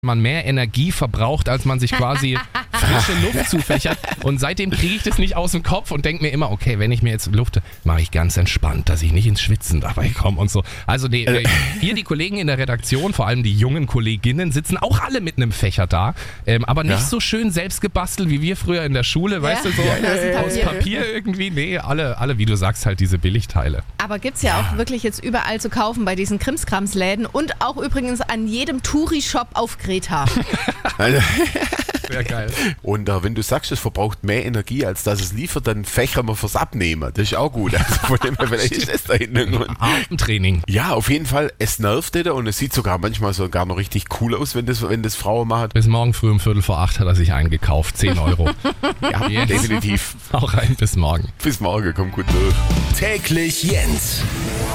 man mehr Energie verbraucht, als man sich quasi frische Luft zufächert. Und seitdem kriege ich das nicht aus dem Kopf und denke mir immer, okay, wenn ich mir jetzt lufte, mache ich ganz entspannt, dass ich nicht ins Schwitzen dabei komme und so. Also hier die Kollegen in der Redaktion, vor allem die jungen Kolleginnen, sitzen auch alle mit einem Fächer da, aber nicht so schön selbst gebastelt wie wir früher in der Schule, weißt du, so aus Papier irgendwie. Nee, alle, wie du sagst, halt diese Billigteile. Aber gibt's ja auch wirklich jetzt überall zu kaufen bei diesen Krimskramsläden und auch übrigens an jedem Touri-Shop auf Kreta. Sehr geil. Und wenn du sagst, es verbraucht mehr Energie, als dass es liefert, dann fächern wir fürs Abnehmen. Das ist auch gut. Also von dem her, vielleicht ist das da hinten. Atemtraining. Ja, auf jeden Fall. Es nervt nicht und es sieht sogar manchmal sogar noch richtig cool aus, wenn das Frauen machen. Bis morgen früh um 7:45 hat er sich eingekauft. 10 Euro. Ja, definitiv. Auch rein bis morgen. Bis morgen, kommt gut durch. Täglich Jens.